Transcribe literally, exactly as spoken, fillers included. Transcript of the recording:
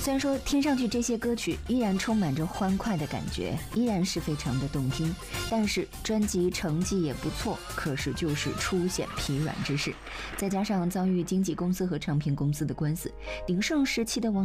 虽然说听上去这些歌曲依然充满着欢快的感觉，依然是非常的动听，但是专辑成绩也不错，可是就是出现疲软之势，再加上遭遇经纪公司和唱片公司的官司，鼎盛时期的王